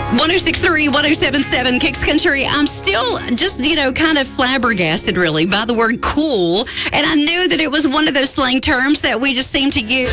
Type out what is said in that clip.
1063, 1077 Kicks Country. I'm still just, kind of flabbergasted, really, by the word cool. And I knew that it was one of those slang terms that we just seem to use.